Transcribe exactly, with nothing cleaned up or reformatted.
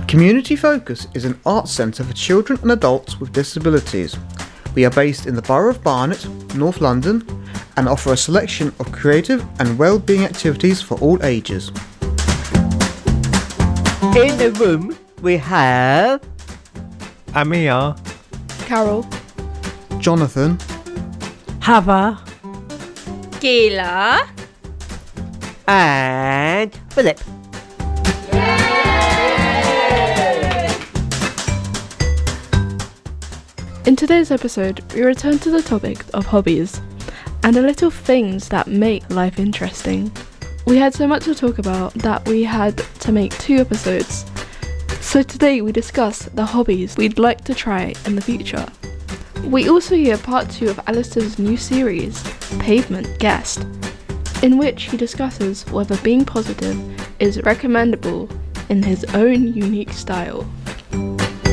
Community Focus is an arts centre for children and adults with disabilities. We are based in the Borough of Barnet, North London, and offer a selection of creative and well-being activities for all ages. In the room we have Amir, Carol, Jonathan, Hava, Kayla, and Philip. In today's episode, we return to the topic of hobbies and the little things that make life interesting. We had so much to talk about that we had to make two episodes. So today we discuss the hobbies we'd like to try in the future. We also hear part two of Alistair's new series, Pavement Guest, in which he discusses whether being positive is recommendable in his own unique style.